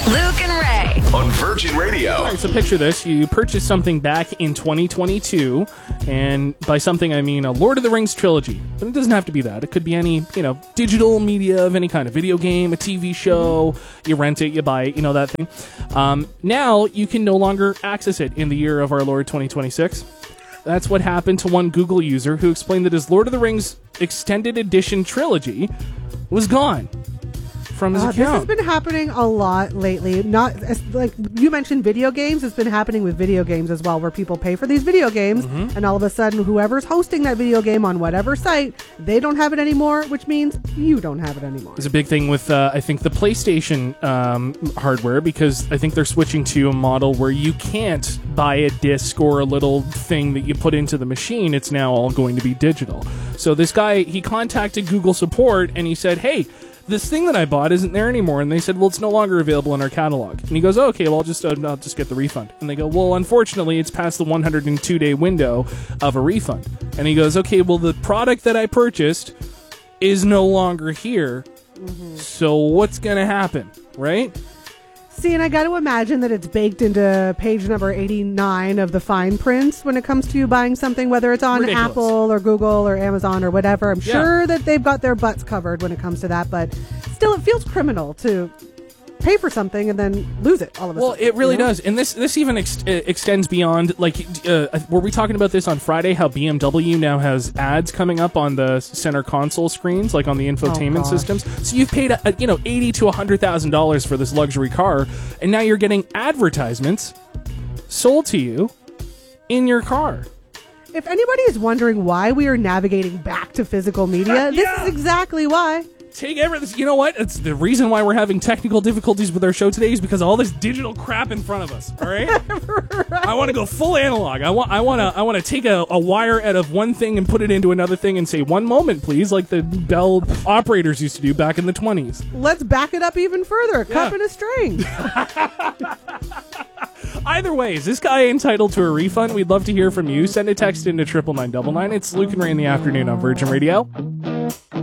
Luke and Ray. On Virgin Radio. All right, so picture this. You purchased something back in 2022, and by something I mean a Lord of the Rings trilogy. But it doesn't have to be that. It could be any, digital media of any kind, of video game, a TV show. You rent it, you buy it, that thing. Now you can no longer access it in the year of our Lord 2026. That's what happened to one Google user who explained that his Lord of the Rings Extended Edition trilogy was gone from his account. This has been happening a lot lately. Not like you mentioned video games. It's been happening with video games as well, where people pay for these video games, and all of a sudden, whoever's hosting that video game on whatever site, they don't have it anymore, which means you don't have it anymore. It's a big thing with, I think, the PlayStation hardware, because I think they're switching to a model where you can't buy a disc or a little thing that you put into the machine. It's now all going to be digital. So this guy, he contacted Google support, and he said, hey, this thing that I bought isn't there anymore. And they said, well, it's no longer available in our catalog. And he goes, oh, okay, well, I'll just get the refund. And they go, well, unfortunately, it's past the 102-day window of a refund. And he goes, okay, well, the product that I purchased is no longer here. So what's going to happen, right? See, and I got to imagine that it's baked into page number 89 of the fine print when it comes to you buying something, whether it's on Ridiculous. Apple or Google or Amazon or whatever. I'm sure that they've got their butts covered when it comes to that, but still it feels criminal to pay for something and then lose it all of a sudden. Well, it really does. And this even extends beyond, were we talking about this on Friday, how BMW now has ads coming up on the center console screens, like on the infotainment systems? So you've paid, $80,000 to $100,000 for this luxury car, and now you're getting advertisements sold to you in your car. If anybody is wondering why we are navigating back to physical media, this is exactly why. Take everything. You know what? It's the reason why we're having technical difficulties with our show today is because of all this digital crap in front of us. All right. Right. I want to go full analog. I want to take a wire out of one thing and put it into another thing and say, one moment, please, like the Bell operators used to do back in the 1920s. Let's back it up even further. Cup and a string. Either way, is this guy entitled to a refund? We'd love to hear from you. Send a text into 99999. It's Luke and Ray in the afternoon on Virgin Radio.